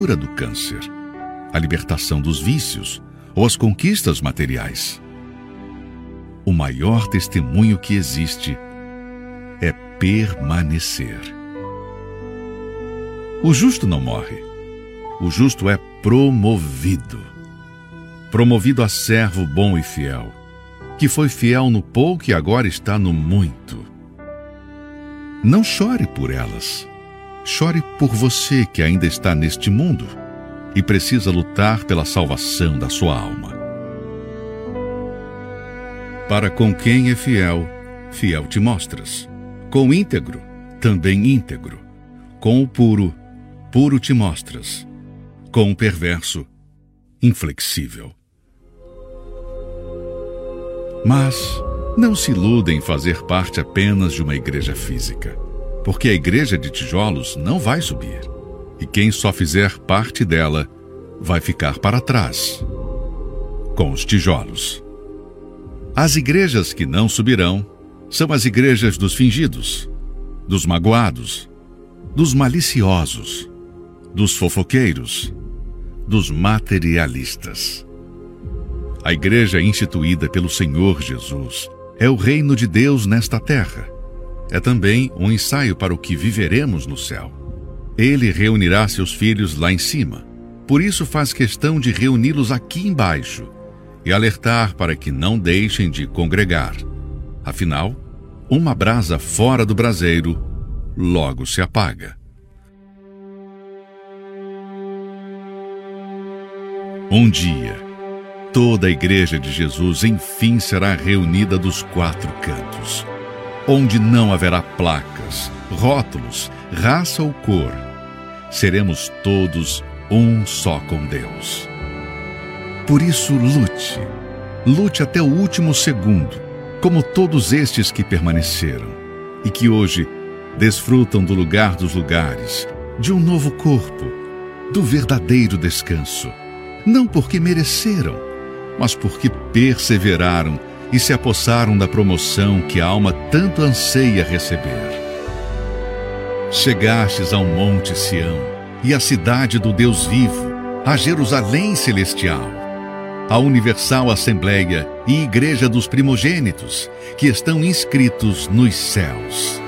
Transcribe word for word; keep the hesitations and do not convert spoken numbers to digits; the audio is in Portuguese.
cura do câncer, a libertação dos vícios ou as conquistas materiais. O maior testemunho que existe é permanecer. O justo não morre. O justo é promovido. Promovido a servo bom e fiel, que foi fiel no pouco e agora está no muito. Não chore por elas. Chore por você que ainda está neste mundo e precisa lutar pela salvação da sua alma. Para com quem é fiel, fiel te mostras. Com o íntegro, também íntegro. Com o puro, puro te mostras. Com o perverso, inflexível. Mas não se iludem em fazer parte apenas de uma igreja física, porque a igreja de tijolos não vai subir, e quem só fizer parte dela vai ficar para trás, com os tijolos. As igrejas que não subirão são as igrejas dos fingidos, dos magoados, dos maliciosos, dos fofoqueiros, dos materialistas. A igreja instituída pelo Senhor Jesus é o reino de Deus nesta terra. É também um ensaio para o que viveremos no céu. Ele reunirá seus filhos lá em cima. Por isso faz questão de reuni-los aqui embaixo e alertar para que não deixem de congregar. Afinal, uma brasa fora do braseiro logo se apaga. Um dia, toda a igreja de Jesus enfim será reunida dos quatro cantos, onde não haverá placas, rótulos, raça ou cor. Seremos todos um só com Deus. Por isso, lute. Lute até o último segundo, como todos estes que permaneceram e que hoje desfrutam do lugar dos lugares, de um novo corpo, do verdadeiro descanso. Não porque mereceram, mas porque perseveraram e se apossaram da promoção que a alma tanto anseia receber. Chegastes ao Monte Sião e à cidade do Deus vivo, a Jerusalém celestial, a universal Assembleia e Igreja dos primogênitos, que estão inscritos nos céus.